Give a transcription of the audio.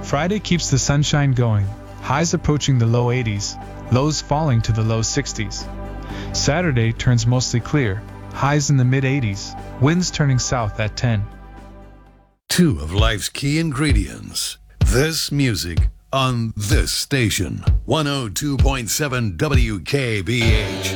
Friday keeps the sunshine going, highs approaching the low 80s, lows falling to the low 60s. Saturday turns mostly clear, highs in the mid 80s, winds turning south at 10. Two of life's key ingredients. This music on this station. 102.7 WKBH.